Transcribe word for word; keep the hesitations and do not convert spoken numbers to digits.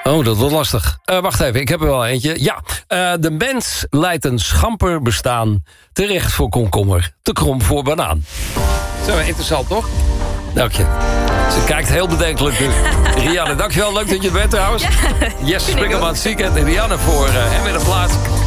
Oh, dat wordt lastig. Uh, wacht even, ik heb er wel eentje. Ja, uh, de mens leidt een schamper bestaan. Terecht voor komkommer, te krom voor banaan. Zo, interessant, toch? Dank je. Ze kijkt heel bedenkelijk nu. Rianne, dankjewel. Leuk dat je er bent trouwens. Ja, Jesse Springerman, Ziek en Rianne voor uh, en met een plaats.